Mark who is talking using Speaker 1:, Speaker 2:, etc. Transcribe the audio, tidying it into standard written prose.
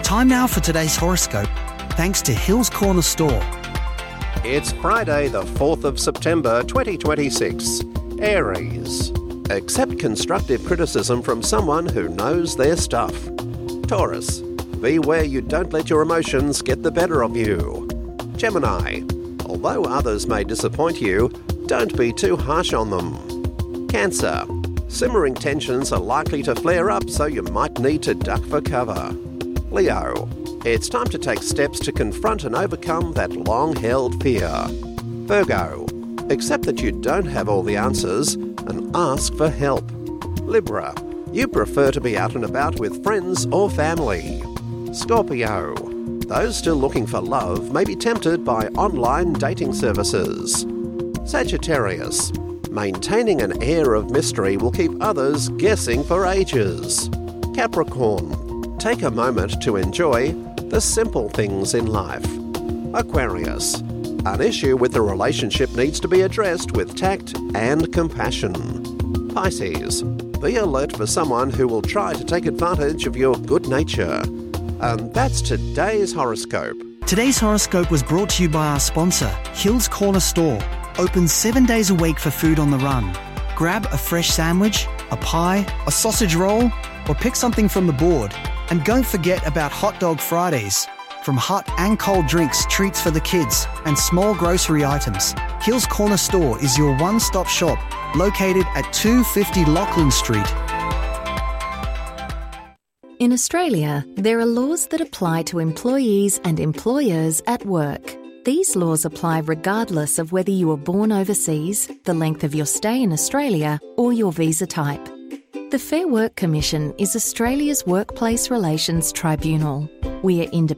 Speaker 1: Time now for today's horoscope, thanks to Hills Corner Store.
Speaker 2: It's Friday the 4th of September 2026. Aries. Accept constructive criticism from someone who knows their stuff. Taurus. Beware you don't let your emotions get the better of you. Gemini. Although others may disappoint you, don't be too harsh on them. Cancer. Simmering tensions are likely to flare up, so you might need to duck for cover. Leo. It's time to take steps to confront and overcome that long-held fear. Virgo. Accept that you don't have all the answers and ask for help. Libra. You prefer to be out and about with friends or family. Scorpio. Those still looking for love may be tempted by online dating services. Sagittarius. Maintaining an air of mystery will keep others guessing for ages. Capricorn. Take a moment to enjoy the simple things in life. Aquarius. An issue with the relationship needs to be addressed with tact and compassion. Pisces. Be alert for someone who will try to take advantage of your good nature. And that's today's horoscope.
Speaker 1: Today's horoscope was brought to you by our sponsor, Hills Corner Store. Open 7 days a week for food on the run. Grab a fresh sandwich, a pie, a sausage roll, or pick something from the board. And don't forget about Hot Dog Fridays. From hot and cold drinks, treats for the kids, and small grocery items, Hills Corner Store is your one-stop shop, located at 250 Lachlan Street.
Speaker 3: In Australia, there are laws that apply to employees and employers at work. These laws apply regardless of whether you were born overseas, the length of your stay in Australia, or your visa type. The Fair Work Commission is Australia's workplace relations tribunal. We are independent